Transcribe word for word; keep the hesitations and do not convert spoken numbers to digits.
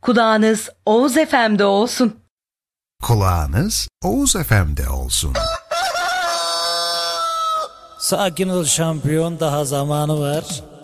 Kulağınız Oğuz F M'de olsun. Kulağınız Oğuz F M'de olsun. Sakin ol şampiyon, daha zamanı var.